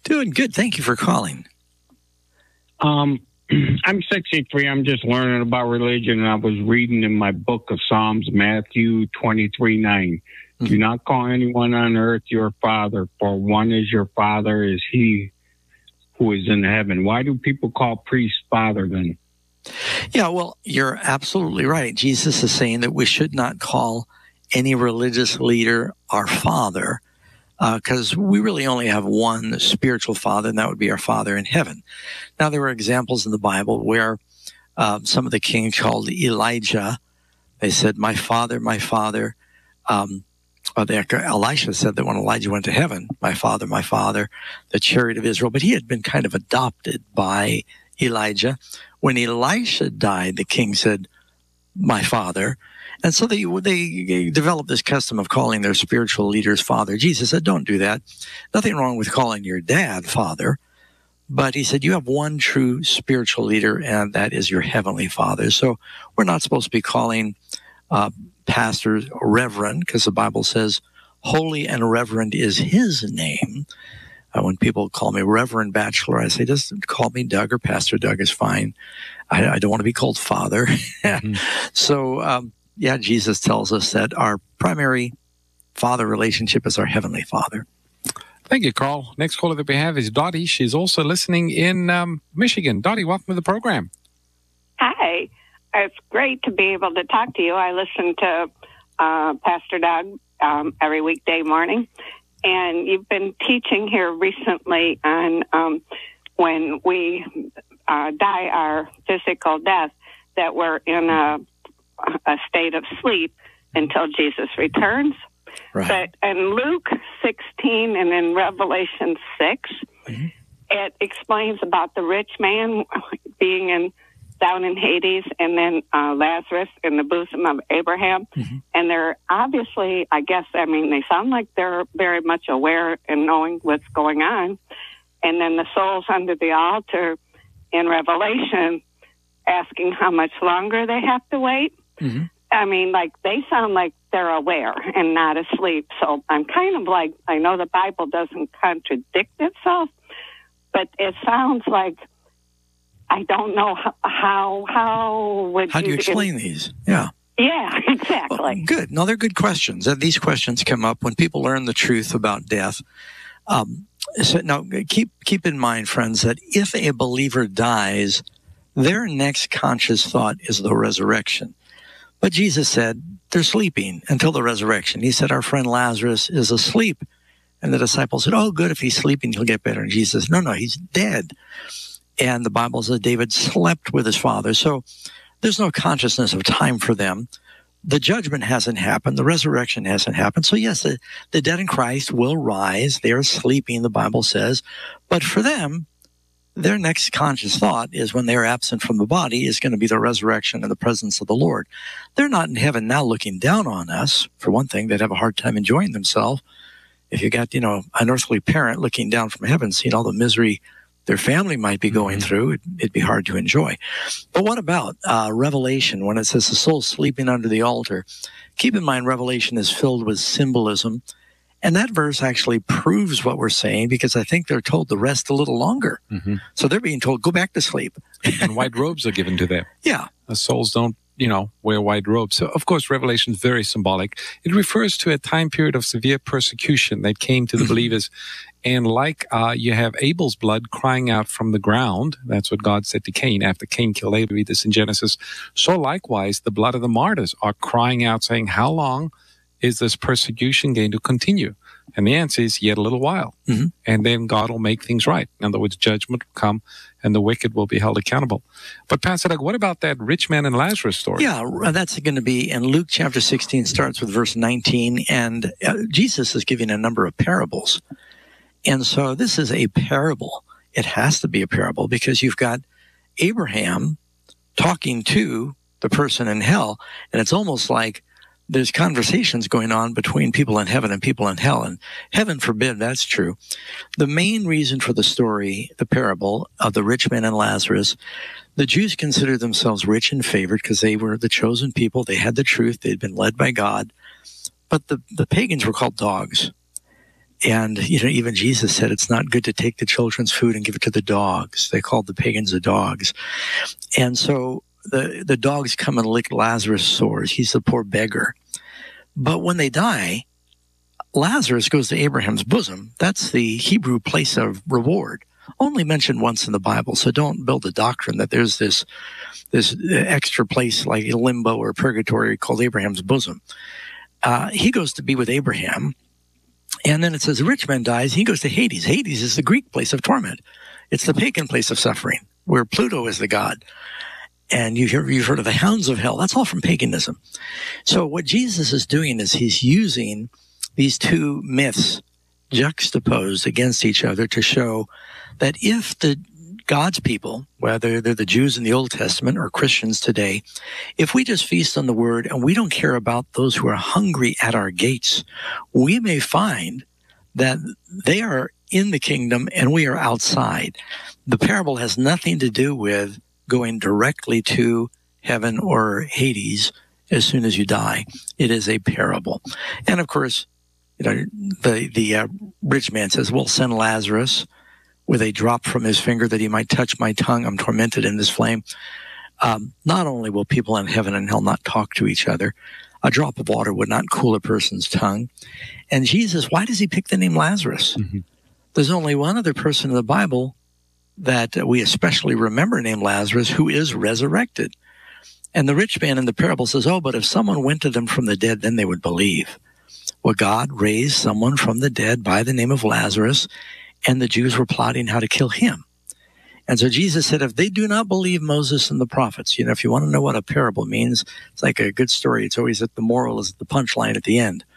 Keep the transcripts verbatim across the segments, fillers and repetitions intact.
Doing good. Thank you for calling. Um, I'm sixty-three. I'm just learning about religion, and I was reading in my book of Psalms, Matthew twenty-three nine. Mm-hmm. Do not call anyone on earth your father, for one is your father, is he who is in heaven. Why do people call priests father then? Yeah, well, you're absolutely right. Jesus is saying that we should not call any religious leader our father, because uh, we really only have one spiritual father, and that would be our Father in heaven. Now, there were examples in the Bible where uh, some of the kings called Elijah, they said, my father, my father. Um, well, they, Elisha said that when Elijah went to heaven, my father, my father, the chariot of Israel. But he had been kind of adopted by Elijah. When Elisha died, the king said, my father. And so they they developed this custom of calling their spiritual leaders father. Jesus said, don't do that. Nothing wrong with calling your dad father. But he said, you have one true spiritual leader, and that is your heavenly Father. So we're not supposed to be calling uh, pastors reverend, because the Bible says holy and reverend is his name. Uh, when people call me Reverend Bachelor, I say, just call me Doug, or Pastor Doug is fine. I, I don't want to be called Father. Mm-hmm. So, um, yeah, Jesus tells us that our primary father relationship is our Heavenly Father. Thank you, Carl. Next caller that we have is Dottie. She's also listening in um, Michigan. Dottie, welcome to the program. Hi. It's great to be able to talk to you. I listen to uh, Pastor Doug um, every weekday morning. And you've been teaching here recently on um, when we uh, die our physical death, that we're in a, a state of sleep until Jesus returns. Right. But in Luke sixteen and in Revelation six, mm-hmm. it explains about the rich man being in down in Hades, and then uh, Lazarus in the bosom of Abraham. Mm-hmm. And they're obviously, I guess, I mean, they sound like they're very much aware and knowing what's going on. And then the souls under the altar in Revelation asking how much longer they have to wait. Mm-hmm. I mean, like, they sound like they're aware and not asleep. So I'm kind of like, I know the Bible doesn't contradict itself, but it sounds like, I don't know how, how, how would How do you you explain it, these? Yeah. Yeah, exactly. Well, good. No, they're good questions. These questions come up when people learn the truth about death. Um, so now, keep keep in mind, friends, that if a believer dies, their next conscious thought is the resurrection. But Jesus said they're sleeping until the resurrection. He said our friend Lazarus is asleep. And the disciples said, oh, good, if he's sleeping, he'll get better. And Jesus says, no, no, he's dead. And the Bible says David slept with his father. So there's no consciousness of time for them. The judgment hasn't happened. The resurrection hasn't happened. So yes, the, the dead in Christ will rise. They're sleeping, the Bible says. But for them, their next conscious thought is when they're absent from the body is going to be the resurrection and the presence of the Lord. They're not in heaven now looking down on us. For one thing, they'd have a hard time enjoying themselves. If you got, you know, an earthly parent looking down from heaven, seeing all the misery their family might be going through, it, it'd be hard to enjoy. But what about uh, Revelation, when it says the soul sleeping under the altar? Keep in mind, Revelation is filled with symbolism. And that verse actually proves what we're saying, because I think they're told to rest a little longer. Mm-hmm. So they're being told, go back to sleep. And white robes are given to them. Yeah. The souls don't, you know, wear white robes. So, of course, Revelation is very symbolic. It refers to a time period of severe persecution that came to the believers. And like uh, you have Abel's blood crying out from the ground, that's what God said to Cain after Cain killed Abel, read this in Genesis. So likewise, the blood of the martyrs are crying out, saying, how long is this persecution going to continue? And the answer is yet a little while. Mm-hmm. And then God will make things right. In other words, judgment will come and the wicked will be held accountable. But Pastor Doug, what about that rich man and Lazarus story? Yeah, that's going to be in Luke chapter sixteen, starts with verse nineteen. And uh, Jesus is giving a number of parables. And so this is a parable. It has to be a parable because you've got Abraham talking to the person in hell. And it's almost like there's conversations going on between people in heaven and people in hell. And heaven forbid that's true. The main reason for the story, the parable of the rich man and Lazarus, the Jews considered themselves rich and favored because they were the chosen people. They had the truth. They'd been led by God. But the, the pagans were called dogs. And, you know, even Jesus said it's not good to take the children's food and give it to the dogs. They called the pagans the dogs. And so the, the dogs come and lick Lazarus' sores. He's the poor beggar. But when they die, Lazarus goes to Abraham's bosom. That's the Hebrew place of reward, only mentioned once in the Bible. So don't build a doctrine that there's this, this extra place like limbo or purgatory called Abraham's bosom. Uh, he goes to be with Abraham. And then it says the rich man dies. He goes to Hades. Hades is the Greek place of torment. It's the pagan place of suffering, where Pluto is the god. And you hear, you've heard of the hounds of hell. That's all from paganism. So what Jesus is doing is he's using these two myths juxtaposed against each other to show that if the God's people, whether they're the Jews in the Old Testament or Christians today, if we just feast on the word and we don't care about those who are hungry at our gates, we may find that they are in the kingdom and we are outside. The parable has nothing to do with going directly to heaven or Hades as soon as you die. It is a parable. And of course, you know, the, the uh, rich man says, well, send Lazarus with a drop from his finger that he might touch my tongue. I'm tormented in this flame. Um, not only will people in heaven and hell not talk to each other, a drop of water would not cool a person's tongue. And Jesus, why does he pick the name Lazarus? Mm-hmm. There's only one other person in the Bible that we especially remember named Lazarus who is resurrected. And the rich man in the parable says, oh, but if someone went to them from the dead, then they would believe. Well, God raised someone from the dead by the name of Lazarus, and the Jews were plotting how to kill him. And so Jesus said, if they do not believe Moses and the prophets, you know, if you want to know what a parable means, it's like a good story. It's always that the moral is the punchline at the end.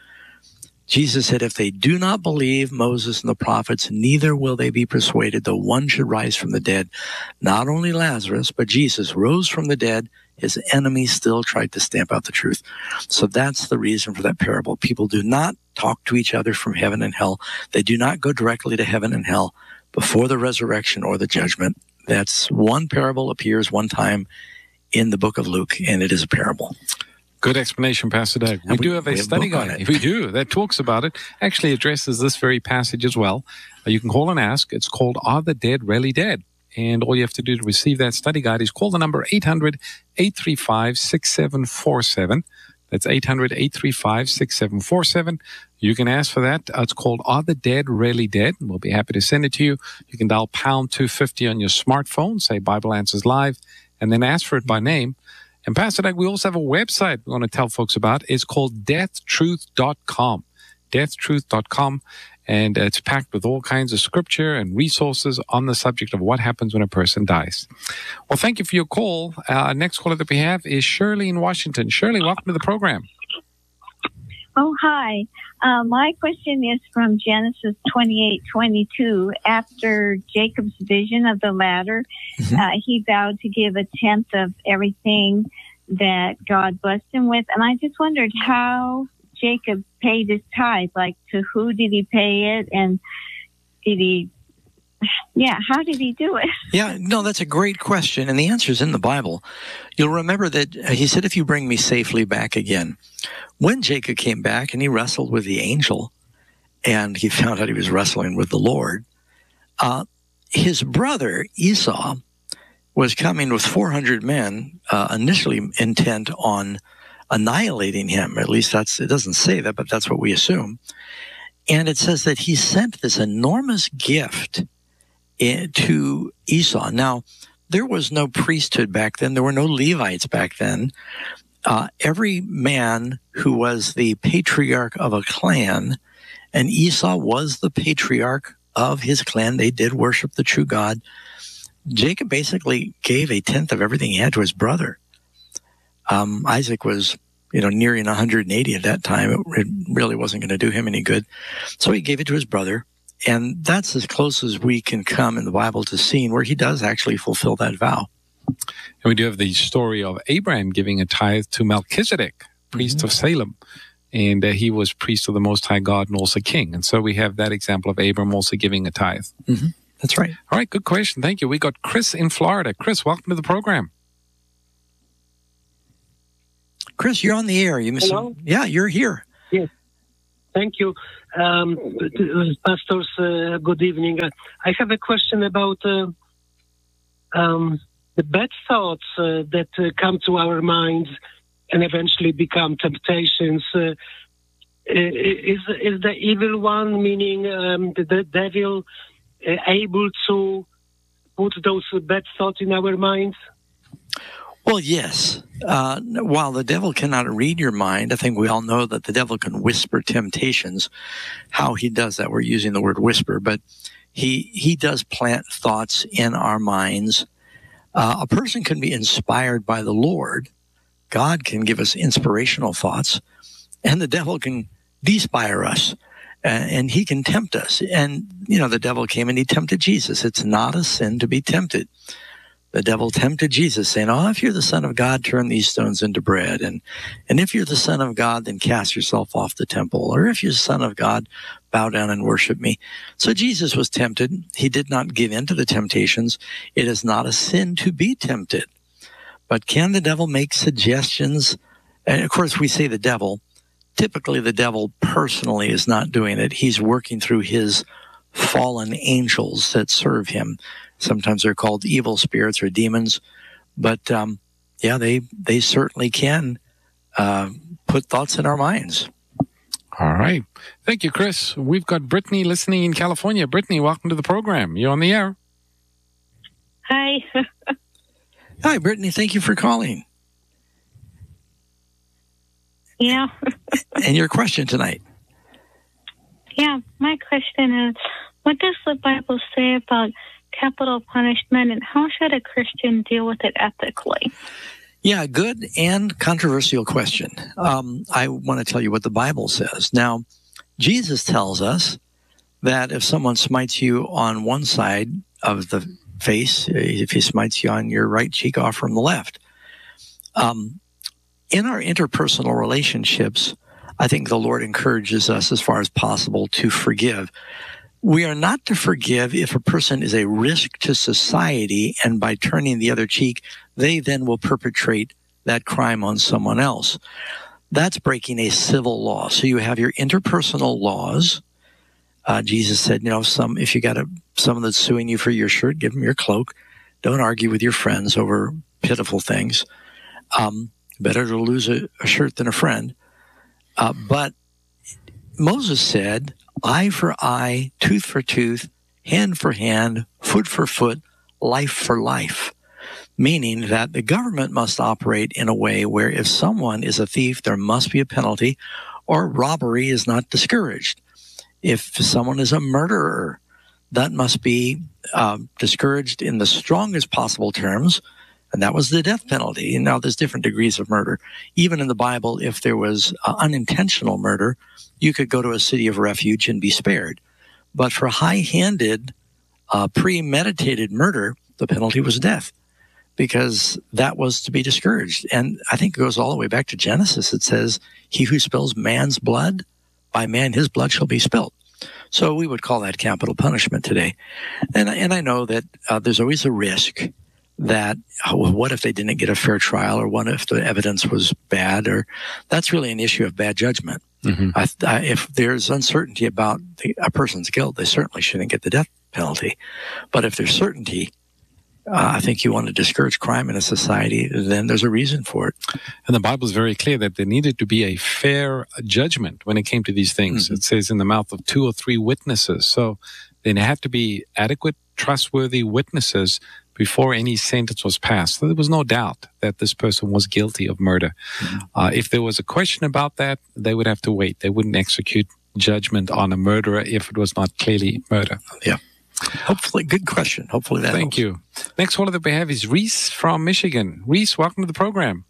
Jesus said, if they do not believe Moses and the prophets, neither will they be persuaded, though one should rise from the dead. Not only Lazarus, but Jesus rose from the dead. His enemies still tried to stamp out the truth. So that's the reason for that parable. People do not talk to each other from heaven and hell. They do not go directly to heaven and hell before the resurrection or the judgment. That's one parable appears one time in the book of Luke, and it is a parable. Good explanation, Pastor Doug. We, we do have a, a study guide. We do. That talks about it. Actually addresses this very passage as well. Uh, you can call and ask. It's called Are the Dead Really Dead? And all you have to do to receive that study guide is call the number eight hundred, eight three five, six seven four seven. That's eight hundred, eight three five, six seven four seven. You can ask for that. Uh, it's called Are the Dead Really Dead? And we'll be happy to send it to you. You can dial pound two fifty on your smartphone, say Bible Answers Live, and then ask for it by name. And Pastor Doug, we also have a website we want to tell folks about. It's called death truth dot com. death truth dot com. And it's packed with all kinds of scripture and resources on the subject of what happens when a person dies. Well, thank you for your call. Uh, next caller that we have is Shirley in Washington. Shirley, welcome to the program. Oh, hi. Uh, my question is from Genesis twenty-eight twenty-two. After Jacob's vision of the ladder, mm-hmm. uh, he vowed to give a tenth of everything that God blessed him with. And I just wondered how Jacob paid his tithe. Like, to who did he pay it? And did he, yeah, how did he do it? Yeah, no, that's a great question. And the answer is in the Bible. You'll remember that he said, if you bring me safely back again. When Jacob came back and he wrestled with the angel and he found out he was wrestling with the Lord, uh, his brother Esau was coming with four hundred men, uh, initially intent on annihilating him. At least that's, it doesn't say that, but that's what we assume. And it says that he sent this enormous gift in, to Esau. Now, there was no priesthood back then. There were no Levites back then. Uh, every man who was the patriarch of a clan, and Esau was the patriarch of his clan. They did worship the true God. Jacob basically gave a tenth of everything he had to his brother. Um, Isaac was, you know, nearing one hundred eighty at that time. It, it really wasn't going to do him any good. So he gave it to his brother. And that's as close as we can come in the Bible to seeing where he does actually fulfill that vow. And we do have the story of Abraham giving a tithe to Melchizedek, priest mm-hmm. of Salem. And uh, he was priest of the Most High God and also king. And so we have that example of Abraham also giving a tithe. Mm-hmm. That's right. All right, good question. Thank you. We got Chris in Florida. Chris, welcome to the program. Chris, you're on the air. You missed Hello? Yeah, you're here. Yes. Thank you. Um, pastors, uh, good evening. Uh, I have a question about uh, um, the bad thoughts uh, that uh, come to our minds and eventually become temptations. Uh, is is the evil one, meaning um, the, the devil, uh, able to put those bad thoughts in our minds? Well, yes. Uh, while the devil cannot read your mind, I think we all know that the devil can whisper temptations. How he does that, we're using the word whisper, but he he does plant thoughts in our minds. Uh, a person can be inspired by the Lord. God can give us inspirational thoughts, and the devil can despire us, uh, and he can tempt us. And, you know, the devil came and he tempted Jesus. It's not a sin to be tempted. The devil tempted Jesus, saying, oh, if you're the Son of God, turn these stones into bread. And, and if you're the Son of God, then cast yourself off the temple. Or if you're the Son of God, bow down and worship me. So Jesus was tempted. He did not give in to the temptations. It is not a sin to be tempted. But can the devil make suggestions? And, of course, we say the devil. Typically, the devil personally is not doing it. He's working through his fallen angels that serve him. Sometimes they're called evil spirits or demons, but um, yeah, they they certainly can uh, put thoughts in our minds. All right. Thank you, Chris. We've got Brittany listening in California. Brittany, welcome to the program. You're on the air. Hi. Hi, Brittany. Thank you for calling. Yeah. And your question tonight? Yeah, my question is, what does the Bible say about capital punishment, and how should a Christian deal with it ethically? Yeah, good and controversial question. Um, I want to tell you what the Bible says. Now, Jesus tells us that if someone smites you on one side of the face, if he smites you on your right cheek, offer him the left. Um, in our interpersonal relationships, I think the Lord encourages us as far as possible to forgive. We are not to forgive if a person is a risk to society, and by turning the other cheek, they then will perpetrate that crime on someone else. That's breaking a civil law. So you have your interpersonal laws. Uh, Jesus said, you know, some if you got a, someone that's suing you for your shirt, give them your cloak. Don't argue with your friends over pitiful things. Um, better to lose a, a shirt than a friend. Uh, but Moses said, eye for eye, tooth for tooth, hand for hand, foot for foot, life for life. Meaning that the government must operate in a way where if someone is a thief, there must be a penalty, or robbery is not discouraged. If someone is a murderer, that must be uh, discouraged in the strongest possible terms, and that was the death penalty. And now there's different degrees of murder. Even in the Bible, if there was uh, unintentional murder, you could go to a city of refuge and be spared. But for high-handed, uh, premeditated murder, the penalty was death, because that was to be discouraged. And I think it goes all the way back to Genesis. It says, he who spills man's blood, by man his blood shall be spilt. So we would call that capital punishment today. And, and I know that uh, there's always a risk that, oh, what if they didn't get a fair trial, or what if the evidence was bad, or that's really an issue of bad judgment. Mm-hmm. I, I, if there's uncertainty about the, a person's guilt, they certainly shouldn't get the death penalty. But if there's certainty, uh, I think you want to discourage crime in a society, then there's a reason for it. And the Bible is very clear that there needed to be a fair judgment when it came to these things. Mm-hmm. It says in the mouth of two or three witnesses. So there had to be adequate, trustworthy witnesses before any sentence was passed. So there was no doubt that this person was guilty of murder. Mm-hmm. Uh, if there was a question about that, they would have to wait. They wouldn't execute judgment on a murderer if it was not clearly murder. Yeah. Hopefully, good question. Hopefully that Thank helps. you. Next caller that we have is Reese from Michigan. Reese, welcome to the program.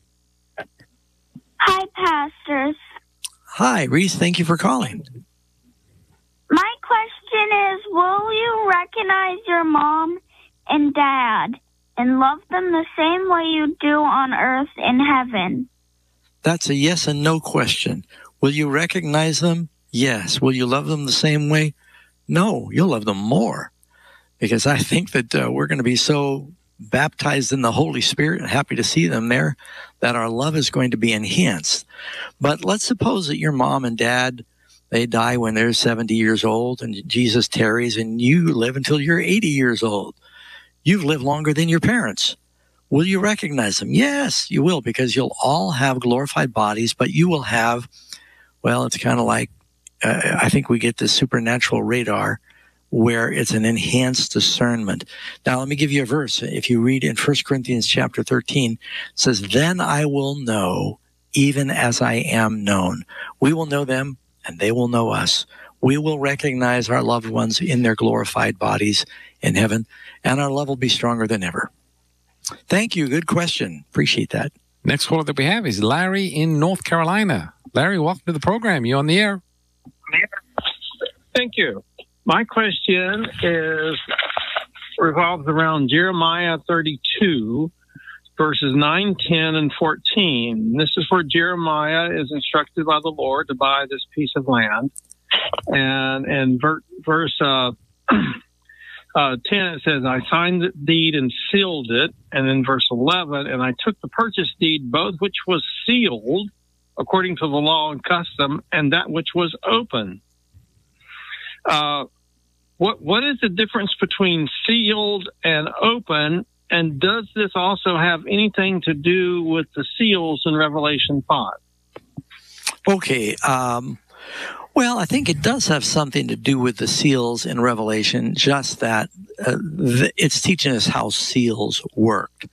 Hi, pastors. Hi, Reese. Thank you for calling. My question is, will you recognize your mom and dad and love them the same way you do on earth in heaven? That's a yes and no question. Will you recognize them? Yes. Will you love them the same way? No, you'll love them more, because I think that uh, we're going to be so baptized in the Holy Spirit and happy to see them there that our love is going to be enhanced. But let's suppose that your mom and dad They die when they're seventy years old, and Jesus tarries, and you live until you're eighty years old. You've lived longer than your parents. Will you recognize them? Yes, you will, because you'll all have glorified bodies, but you will have, well, it's kind of like, uh, I think we get this supernatural radar where it's an enhanced discernment. Now, let me give you a verse. If you read in First Corinthians chapter thirteen, it says, then I will know even as I am known. We will know them, and they will know us. We will recognize our loved ones in their glorified bodies in heaven, and our love will be stronger than ever. Thank you. Good question. Appreciate that. Next caller that we have is Larry in North Carolina. Larry, welcome to the program. You're on the air. Thank you. My question is revolves around Jeremiah thirty-two, verses nine, ten, and fourteen. This is where Jeremiah is instructed by the Lord to buy this piece of land. And in ver- verse uh, uh, ten, it says, I signed the deed and sealed it. And in verse eleven, and I took the purchase deed, both which was sealed according to the law and custom, and that which was open. Uh, what what is the difference between sealed and open? And does this also have anything to do with the seals in Revelation five? Okay. Um, well, I think it does have something to do with the seals in Revelation, just that uh, the, it's teaching us how seals worked.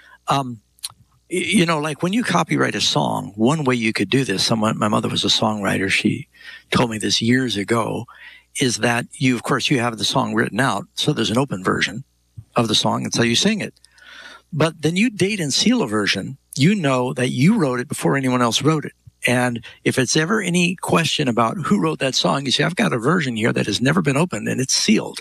Um, you know, like when you copyright a song, one way you could do this, someone, my mother was a songwriter, she told me this years ago, is that you, of course, you have the song written out, so there's an open version of the song, and so you sing it. But then you date and seal a version, you know that you wrote it before anyone else wrote it. And if it's ever any question about who wrote that song, you say, I've got a version here that has never been opened, and it's sealed.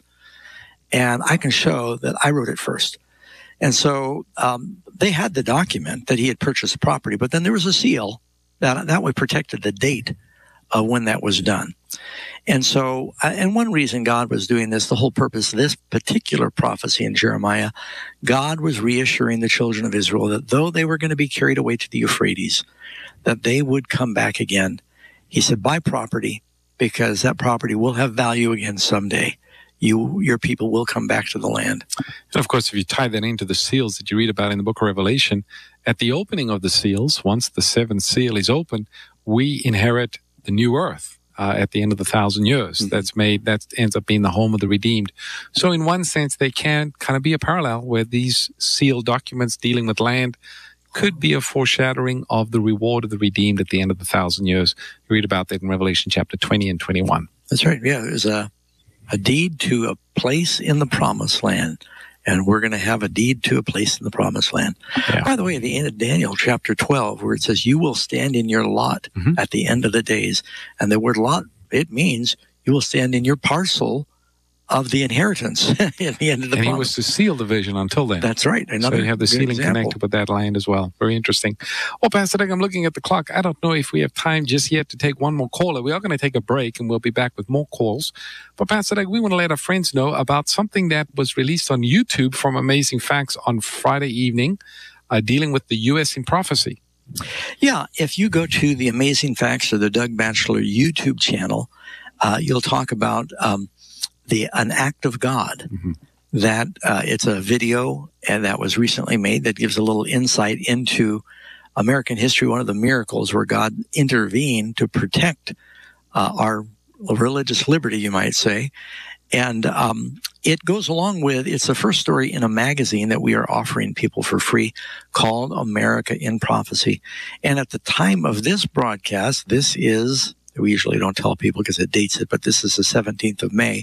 And I can show that I wrote it first. And so um, they had the document that he had purchased the property, but then there was a seal that that way protected the date of when that was done. And so, uh, and one reason God was doing this, the whole purpose of this particular prophecy in Jeremiah, God was reassuring the children of Israel that though they were going to be carried away to the Euphrates, that they would come back again. He said, buy property, because that property will have value again someday. You, your people will come back to the land. And of course, if you tie that into the seals that you read about in the book of Revelation, at the opening of the seals, once the seventh seal is open, we inherit the new earth uh, at the end of the thousand years. Mm-hmm. That's made, that ends up being the home of the redeemed. So in one sense, they can kind of be a parallel where these sealed documents dealing with land could be a foreshadowing of the reward of the redeemed at the end of the thousand years. You read about that in Revelation chapter twenty and twenty-one. That's right. Yeah, there's a, a deed to a place in the promised land. And we're going to have a deed to a place in the promised land. Yeah. By the way, at the end of Daniel chapter twelve, where it says, you will stand in your lot mm-hmm. at the end of the days. And the word lot, it means you will stand in your parcel of the inheritance at the end of the And promise. he was to seal the vision until then. That's right. Another so you have the sealing example. Connected with that land as well. Very interesting. Well, Pastor Doug, I'm looking at the clock. I don't know if we have time just yet to take one more caller. We are going to take a break, and we'll be back with more calls. But Pastor Doug, we want to let our friends know about something that was released on YouTube from Amazing Facts on Friday evening, uh, dealing with the U S in prophecy. Yeah, if you go to the Amazing Facts or the Doug Batchelor YouTube channel, uh, you'll talk about um, the an act of God. Mm-hmm. That uh, it's a video and that was recently made that gives a little insight into American history, one of the miracles where God intervened to protect uh, our religious liberty, you might say. And um, it goes along with, it's the first story in a magazine that we are offering people for free called America in Prophecy. And at the time of this broadcast, this is, we usually don't tell people because it dates it, but this is the seventeenth of May.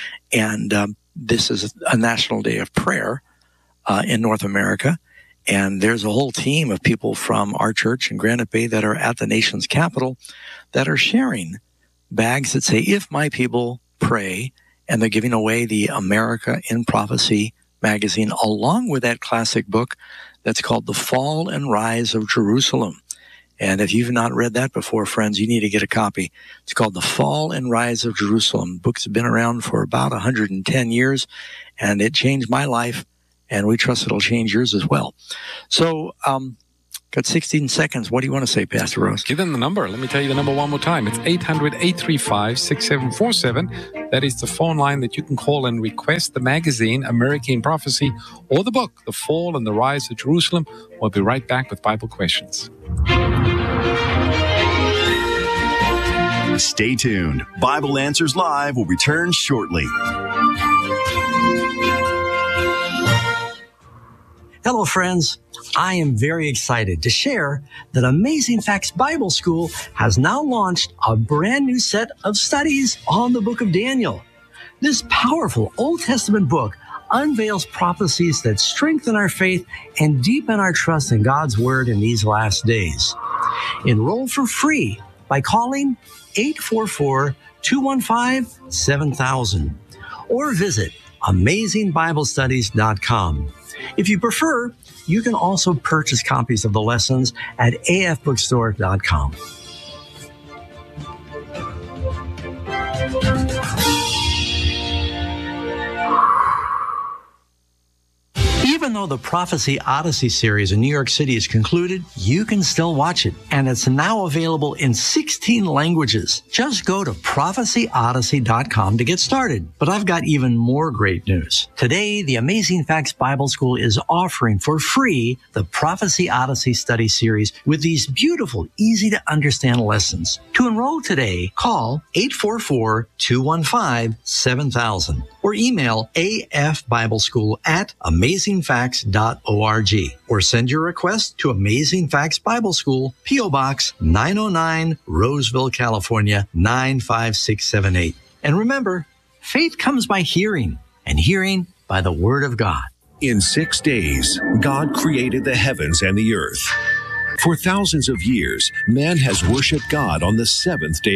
And um, this is a national day of prayer uh, in North America. And there's a whole team of people from our church in Granite Bay that are at the nation's capital that are sharing bags that say, if my people pray, and they're giving away the America in Prophecy magazine, along with that classic book that's called The Fall and Rise of Jerusalem. And if you've not read that before, friends, you need to get a copy. It's called The Fall and Rise of Jerusalem. The book's been around for about one hundred ten years, and it changed my life, and we trust it'll change yours as well. So um, Got sixteen seconds. What do you want to say, Pastor Rose? Give them the number. Let me tell you the number one more time. It's eight hundred, eight three five, six seven four seven. That is the phone line that you can call and request the magazine, American Prophecy, or the book, The Fall and the Rise of Jerusalem. We'll be right back with Bible questions. Stay tuned. Bible Answers Live will return shortly. Hello, friends. I am very excited to share that Amazing Facts Bible School has now launched a brand new set of studies on the book of Daniel. This powerful Old Testament book unveils prophecies that strengthen our faith and deepen our trust in God's Word in these last days. Enroll for free by calling eight four four, two one five, seven thousand or visit amazing bible studies dot com. If you prefer, you can also purchase copies of the lessons at a f bookstore dot com. Even though the Prophecy Odyssey series in New York City is concluded, you can still watch it, and it's now available in sixteen languages. Just go to prophecy odyssey dot com to get started. But I've got even more great news. Today, the Amazing Facts Bible School is offering for free the Prophecy Odyssey study series with these beautiful, easy-to-understand lessons. To enroll today, call eight four four, two one five, seven thousand or email afbibleschool at amazing facts dot org or send your request to Amazing Facts Bible School, P O. Box nine oh nine, Roseville, California, nine five six seven eight. And remember, faith comes by hearing, and hearing by the Word of God. In six days, God created the heavens and the earth. For thousands of years, man has worshiped God on the seventh day